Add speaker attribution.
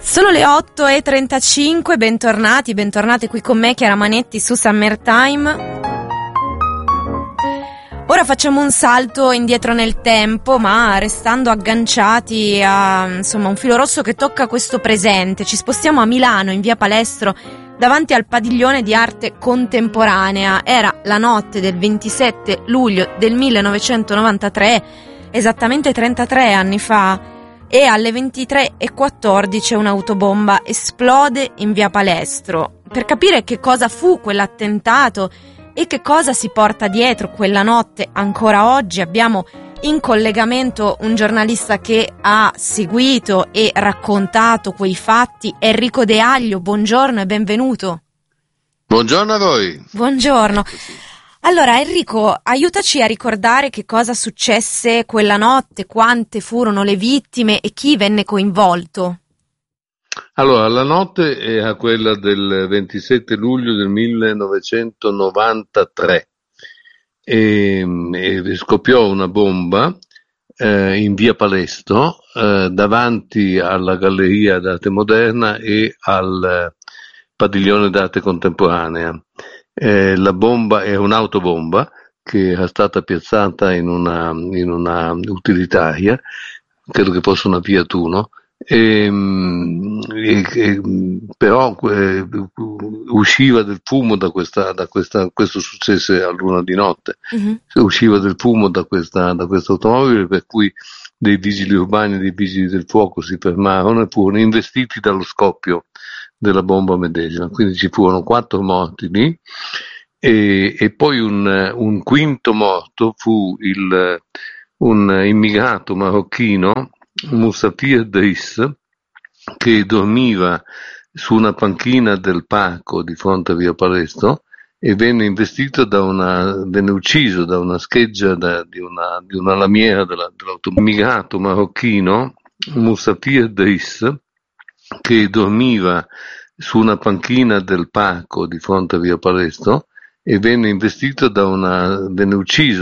Speaker 1: Sono le 8:35, bentornati qui con me, Chiara Manetti, su Summertime. Ora facciamo un salto indietro nel tempo, ma restando agganciati a un filo rosso che tocca questo presente. Ci spostiamo a Milano, in via Palestro, davanti al padiglione di arte contemporanea. Era la notte del 27 luglio del 1993, esattamente 33 anni fa, e alle 23:14 un'autobomba esplode in via Palestro. Per capire che cosa fu quell'attentato e che cosa si porta dietro quella notte ancora oggi, abbiamo in collegamento un giornalista che ha seguito e raccontato quei fatti, Enrico De Aglio. Buongiorno e benvenuto.
Speaker 2: Buongiorno a voi.
Speaker 1: Buongiorno. Allora Enrico, aiutaci a ricordare che cosa successe quella notte, quante furono le vittime e chi venne coinvolto.
Speaker 2: Allora, la notte era quella del 27 luglio del 1993 e scoppiò una bomba in via Palestro davanti alla Galleria d'Arte Moderna e al Padiglione d'Arte Contemporanea. La bomba è un'autobomba che era stata piazzata in una utilitaria, credo che fosse una Fiat Uno, però usciva del fumo da questa, questo successe a luna di notte. Usciva del fumo da questa automobile, per cui dei vigili urbani e dei vigili del fuoco si fermarono e furono investiti dallo scoppio della bomba medesima. Quindi ci furono 4 morti lì e poi un quinto morto fu un immigrato marocchino, Musafir Driss, che dormiva su una panchina del parco di fronte a via Palestro e venne ucciso da una scheggia di una lamiera dell'automobile. Immigrato marocchino, Musafir Driss, che dormiva su una panchina del parco di fronte a via Palestro e venne ucciso